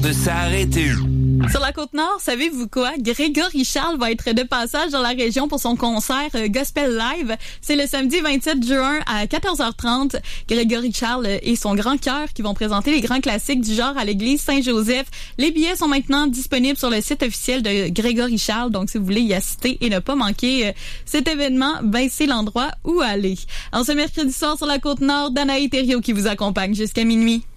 de s'arrêter. Sur la Côte-Nord, savez-vous quoi? Grégory Charles va être de passage dans la région pour son concert Gospel Live. C'est le samedi 27 juin à 14h30. Grégory Charles et son grand chœur qui vont présenter les grands classiques du genre à l'église Saint-Joseph. Les billets sont maintenant disponibles sur le site officiel de Grégory Charles. Donc, si vous voulez y assister et ne pas manquer cet événement, ben c'est l'endroit où aller. En ce mercredi soir sur la Côte-Nord, Danaï Thériault qui vous accompagne jusqu'à minuit.